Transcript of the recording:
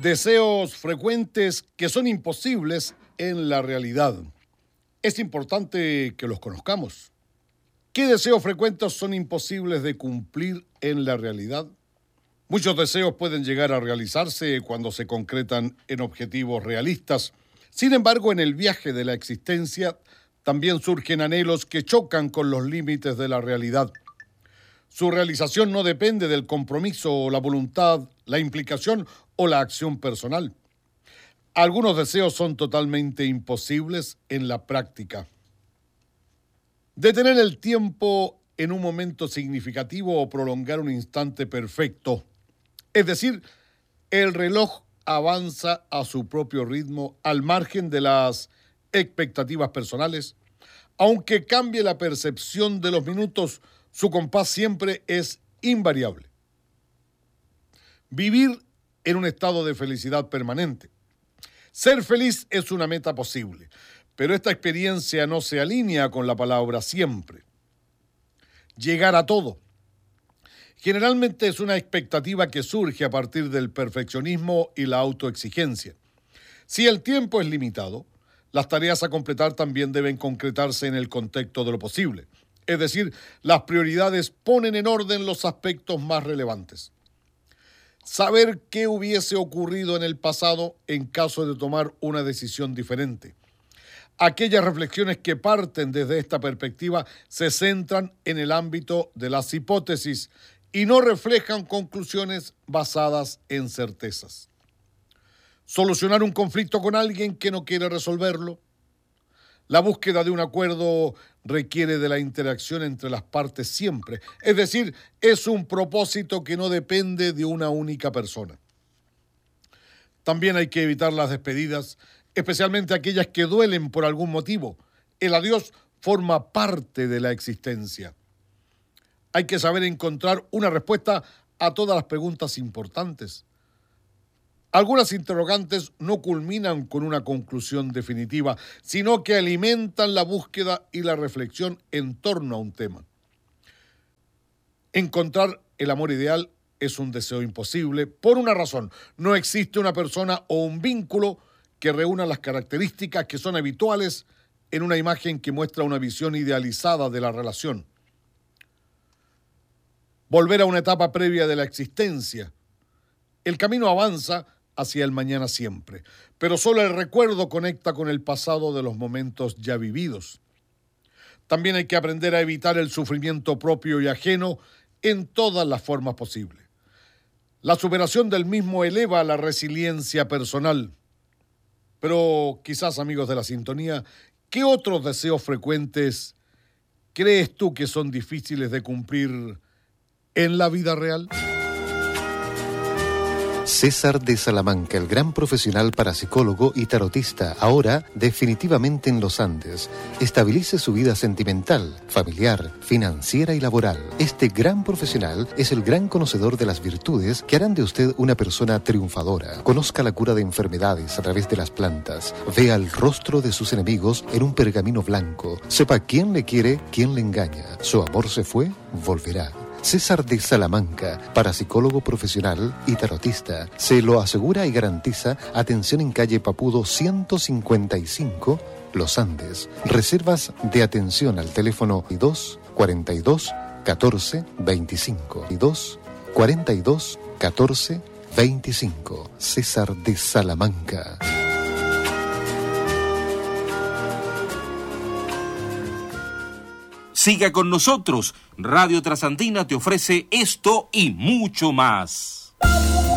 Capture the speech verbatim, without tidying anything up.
Deseos frecuentes que son imposibles en la realidad. Es importante que los conozcamos. ¿Qué deseos frecuentes son imposibles de cumplir en la realidad? Muchos deseos pueden llegar a realizarse cuando se concretan en objetivos realistas. Sin embargo, en el viaje de la existencia también surgen anhelos que chocan con los límites de la realidad. Su realización no depende del compromiso, la voluntad, la implicación o la acción personal. Algunos deseos son totalmente imposibles en la práctica. Detener el tiempo en un momento significativo o prolongar un instante perfecto. Es decir, el reloj avanza a su propio ritmo al margen de las expectativas personales. Aunque cambie la percepción de los minutos, su compás siempre es invariable. Vivir en un estado de felicidad permanente. Ser feliz es una meta posible, pero esta experiencia no se alinea con la palabra siempre. Llegar a todo. Generalmente es una expectativa que surge a partir del perfeccionismo y la autoexigencia. Si el tiempo es limitado, las tareas a completar también deben concretarse en el contexto de lo posible. Es decir, las prioridades ponen en orden los aspectos más relevantes. Saber qué hubiese ocurrido en el pasado en caso de tomar una decisión diferente. Aquellas reflexiones que parten desde esta perspectiva se centran en el ámbito de las hipótesis y no reflejan conclusiones basadas en certezas. Solucionar un conflicto con alguien que no quiere resolverlo. La búsqueda de un acuerdo requiere de la interacción entre las partes siempre. Es decir, es un propósito que no depende de una única persona. También hay que evitar las despedidas, especialmente aquellas que duelen por algún motivo. El adiós forma parte de la existencia. Hay que saber encontrar una respuesta a todas las preguntas importantes. Algunas interrogantes no culminan con una conclusión definitiva, sino que alimentan la búsqueda y la reflexión en torno a un tema. Encontrar el amor ideal es un deseo imposible por una razón. No existe una persona o un vínculo que reúna las características que son habituales en una imagen que muestra una visión idealizada de la relación. Volver a una etapa previa de la existencia. El camino avanza hacia el mañana siempre, pero solo el recuerdo conecta con el pasado de los momentos ya vividos. También hay que aprender a evitar el sufrimiento propio y ajeno en todas las formas posibles. La superación del mismo eleva la resiliencia personal. Pero quizás, amigos de la sintonía, ¿qué otros deseos frecuentes crees tú que son difíciles de cumplir en la vida real? César de Salamanca, el gran profesional parapsicólogo y tarotista, ahora definitivamente en los Andes. Estabilice su vida sentimental, familiar, financiera y laboral. Este gran profesional es el gran conocedor de las virtudes que harán de usted una persona triunfadora. Conozca la cura de enfermedades a través de las plantas. Vea el rostro de sus enemigos en un pergamino blanco. Sepa quién le quiere, quién le engaña. Su amor se fue, volverá. César de Salamanca, parapsicólogo profesional y tarotista, se lo asegura y garantiza atención en calle Papudo ciento cincuenta y cinco, Los Andes. Reservas de atención al teléfono dos cuarenta y dos catorce veinticinco y dos cuarenta y dos catorce veinticinco. César de Salamanca. Siga con nosotros. Radio Trasandina te ofrece esto y mucho más.